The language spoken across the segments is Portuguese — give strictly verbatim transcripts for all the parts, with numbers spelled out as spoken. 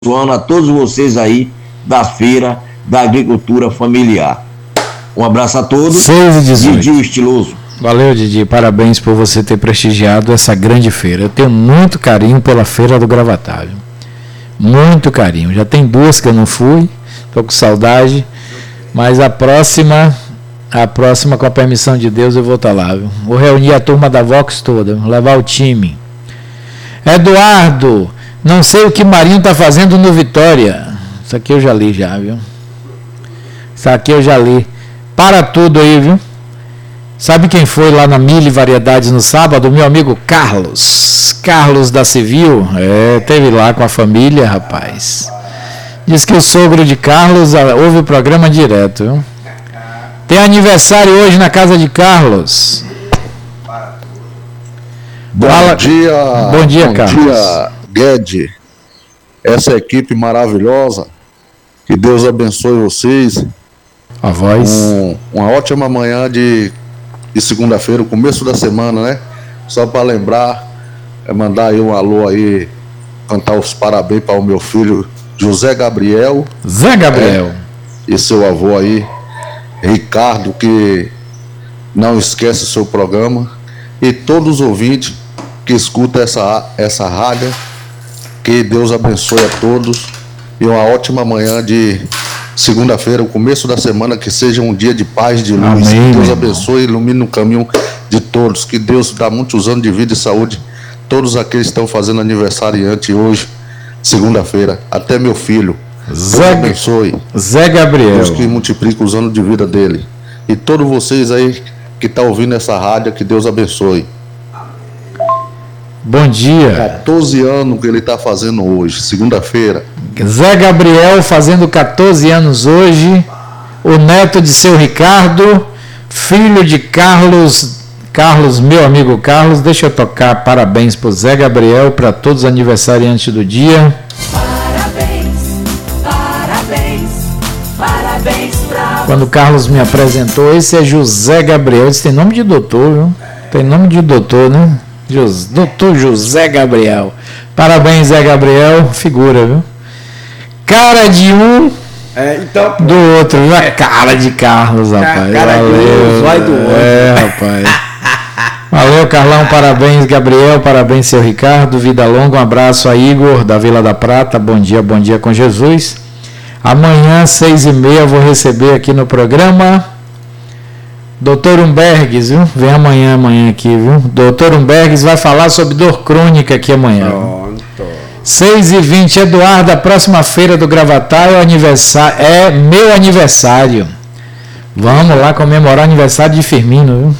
a todos vocês aí da Feira da Agricultura Familiar. Um abraço a todos. seis e dezoito. Didi Estiloso. Valeu, Didi. Parabéns por você ter prestigiado essa grande feira. Eu tenho muito carinho pela Feira do Gravatar. Muito carinho. Já tem duas que eu não fui. Estou com saudade. Mas a próxima, a próxima, com a permissão de Deus, eu vou estar lá. Viu? Vou reunir a turma da Vox toda. Levar o time. Eduardo, não sei o que Marinho está fazendo no Vitória. Isso aqui eu já li já, viu? Isso aqui eu já li. Para tudo aí, viu? Sabe quem foi lá na Mille Variedades no sábado? Meu amigo Carlos. Carlos da Civil. É, teve lá com a família, rapaz. Diz que o sogro de Carlos ouve o programa direto, viu? Tem aniversário hoje na casa de Carlos. Bom Fala. dia. Bom dia, bom Carlos. Bom dia, Guedes. Essa equipe maravilhosa. Que Deus abençoe vocês. A voz. Um, uma ótima manhã de, de segunda-feira, o começo da semana, né? Só para lembrar, é mandar aí um alô aí, cantar os parabéns para o meu filho José Gabriel. Zé Gabriel. É, e seu avô aí, Ricardo, que não esquece o seu programa. E todos os ouvintes que escutam essa, essa rádio, que Deus abençoe a todos. E uma ótima manhã de segunda-feira, o começo da semana, que seja um dia de paz, de luz. Amém, que Deus meu abençoe e ilumine o caminho de todos. Que Deus dá muitos anos de vida e saúde. Todos aqueles que estão fazendo aniversariante hoje, segunda-feira. Até meu filho. Zé, Deus abençoe. Zé Gabriel. Deus que multiplique os anos de vida dele. E todos vocês aí que estão ouvindo essa rádio, que Deus abençoe. Bom dia. quatorze anos que ele está fazendo hoje, segunda-feira. Zé Gabriel fazendo quatorze anos hoje, o neto de seu Ricardo, filho de Carlos, Carlos, meu amigo Carlos. Deixa eu tocar parabéns para o Zé Gabriel, para todos os aniversariantes do dia. Parabéns, parabéns, parabéns pra... Quando o Carlos me apresentou, esse é José Gabriel. Esse tem nome de doutor, viu? Tem nome de doutor, né? Jos, doutor José Gabriel. Parabéns, Zé Gabriel. Figura, viu? Cara de um, É, então, do outro, viu? A cara de Carlos, rapaz. cara de um, zóio do outro. É, rapaz. Valeu, Carlão. Parabéns, Gabriel. Parabéns, seu Ricardo. Vida longa. Um abraço a Igor, da Vila da Prata. Bom dia, bom dia com Jesus. Amanhã, seis e meia, vou receber aqui no programa doutor Humbergues, viu? Vem amanhã, amanhã aqui, viu? doutor Humbergues vai falar sobre dor crônica aqui amanhã. pronto. seis e vinte, Eduardo, a próxima feira do Gravatar é, o aniversário, é meu aniversário. Vamos lá comemorar o aniversário de Firmino, viu?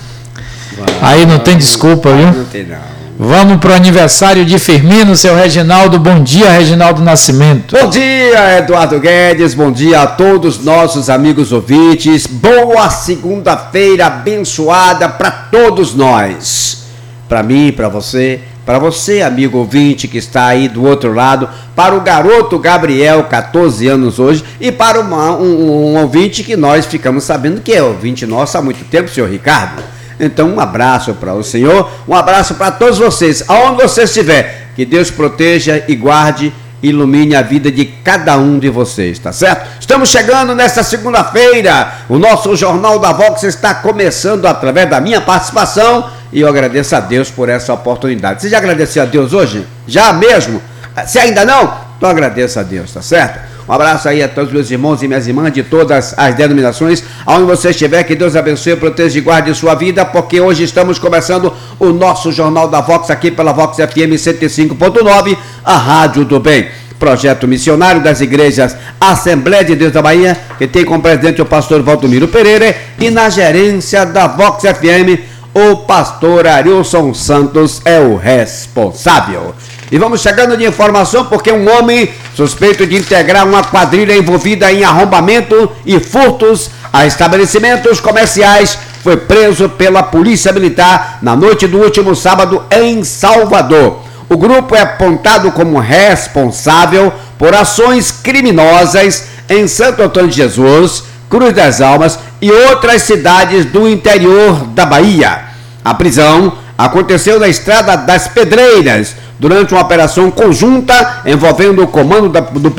Aí não tem desculpa, viu? Não tem não. Vamos para o aniversário de Firmino, seu Reginaldo. Bom dia, Reginaldo Nascimento. Bom dia, Eduardo Guedes, bom dia a todos nossos amigos ouvintes. Boa segunda-feira abençoada para todos nós. Para mim, para você, para você, amigo ouvinte que está aí do outro lado, para o garoto Gabriel, quatorze anos hoje, e para uma, um, um ouvinte que nós ficamos sabendo que é ouvinte nosso há muito tempo, senhor Ricardo. Então, um abraço para o senhor, um abraço para todos vocês, aonde você estiver, que Deus proteja e guarde, ilumine a vida de cada um de vocês, tá certo? Estamos chegando nesta segunda-feira, o nosso Jornal da Vox está começando através da minha participação e eu agradeço a Deus por essa oportunidade. Você já agradeceu a Deus hoje? Já mesmo? Se ainda não, então agradeço a Deus, tá certo? Um abraço aí a todos os meus irmãos e minhas irmãs de todas as denominações, aonde você estiver, que Deus abençoe, proteja e guarde sua vida, porque hoje estamos começando o nosso Jornal da Vox aqui pela Vox F M cento e cinco ponto nove, a Rádio do Bem. Projeto missionário das igrejas Assembleia de Deus da Bahia, que tem como presidente o pastor Valdomiro Pereira, e na gerência da Vox F M, o pastor Arilson Santos é o responsável. E vamos chegando de informação porque um homem suspeito de integrar uma quadrilha envolvida em arrombamento e furtos a estabelecimentos comerciais foi preso pela Polícia Militar na noite do último sábado em Salvador. O grupo é apontado como responsável por ações criminosas em Santo Antônio de Jesus, Cruz das Almas e outras cidades do interior da Bahia. A prisão aconteceu na Estrada das Pedreiras, durante uma operação conjunta envolvendo o comando da, do